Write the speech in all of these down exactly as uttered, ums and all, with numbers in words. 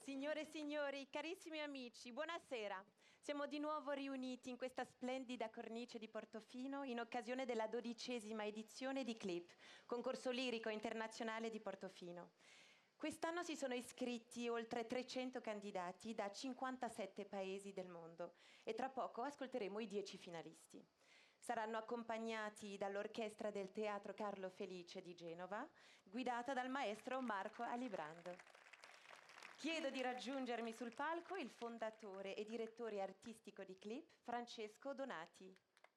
Signore e signori, carissimi amici, buonasera. Siamo di nuovo riuniti in questa splendida cornice di Portofino in occasione della dodicesima edizione di CLIP, concorso lirico internazionale di Portofino. Quest'anno si sono iscritti oltre trecento candidati da cinquantasette paesi del mondo e tra poco ascolteremo i dieci finalisti. Saranno accompagnati dall'orchestra del Teatro Carlo Felice di Genova, guidata dal maestro Marco Alibrando. Chiedo di raggiungermi sul palco il fondatore e direttore artistico di CLIP, Francesco Donati.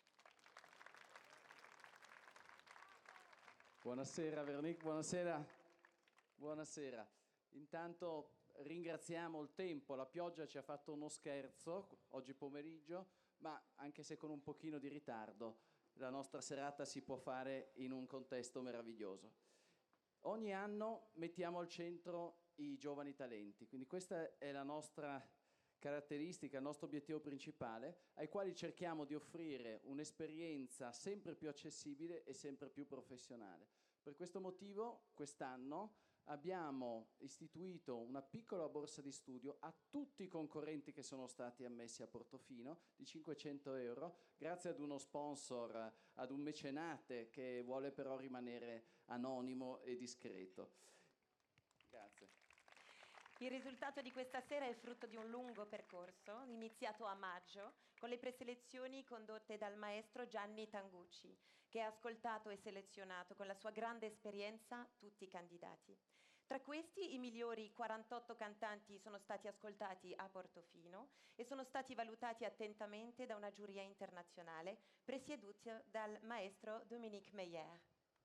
Buonasera Veronique, buonasera. Buonasera. Intanto ringraziamo il tempo, la pioggia ci ha fatto uno scherzo oggi pomeriggio, ma anche se con un pochino di ritardo, la nostra serata si può fare in un contesto meraviglioso. Ogni anno mettiamo al centro i giovani talenti, quindi questa è la nostra caratteristica, il nostro obiettivo principale, ai quali cerchiamo di offrire un'esperienza sempre più accessibile e sempre più professionale. Per questo motivo quest'anno abbiamo istituito una piccola borsa di studio a tutti i concorrenti che sono stati ammessi a Portofino di cinquecento euro, grazie ad uno sponsor, ad un mecenate che vuole però rimanere anonimo e discreto. Grazie. Il risultato di questa sera è frutto di un lungo percorso, iniziato a maggio, con le preselezioni condotte dal maestro Gianni Tangucci, che ha ascoltato e selezionato con la sua grande esperienza tutti i candidati. Tra questi, i migliori quarantotto cantanti sono stati ascoltati a Portofino e sono stati valutati attentamente da una giuria internazionale presieduta dal maestro Dominique Meyer.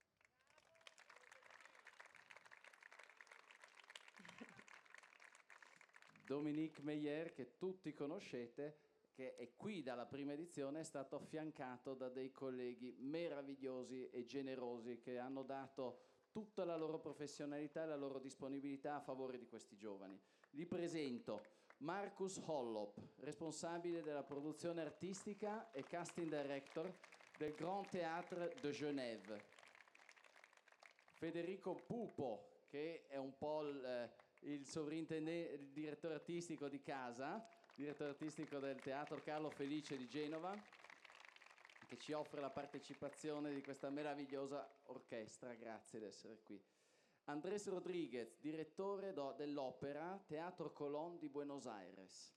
Dominique Meyer, che tutti conoscete, che è qui dalla prima edizione, è stato affiancato da dei colleghi meravigliosi e generosi che hanno dato tutta la loro professionalità e la loro disponibilità a favore di questi giovani. Li presento Marcus Hollop, responsabile della produzione artistica e casting director del Grand Théâtre de Genève. Federico Pupo, che è un po' il... il sovrintendente, il direttore artistico di casa, direttore artistico del Teatro Carlo Felice di Genova, che ci offre la partecipazione di questa meravigliosa orchestra. Grazie di essere qui. Andrés Rodríguez, direttore dell'Opera Teatro Colón di Buenos Aires.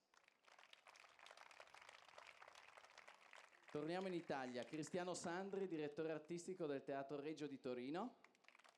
Torniamo in Italia. Cristiano Sandri, direttore artistico del Teatro Regio di Torino.